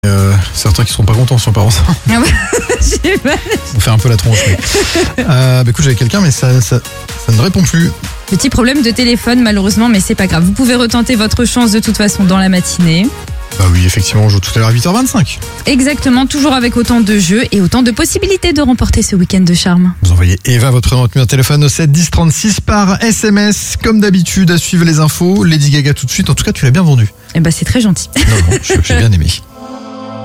Certains qui seront pas contents si on part ensemble. Ah ouais, j'ai pas- On fait un peu la tronche. Écoute, j'avais quelqu'un, mais ça ne répond plus. Petit problème de téléphone malheureusement, mais c'est pas grave. Vous pouvez retenter votre chance de toute façon dans la matinée. Bah oui, effectivement, on joue tout à l'heure à 8h25. Exactement, toujours avec autant de jeux et autant de possibilités de remporter ce week-end de charme. Vous envoyez Eva, votre prénom, numéro de téléphone au 7 10 36 par SMS. Comme d'habitude, à suivre les infos. Lady Gaga tout de suite. En tout cas, tu l'as bien vendu. Et bah c'est très gentil. Non, j'ai bien aimé.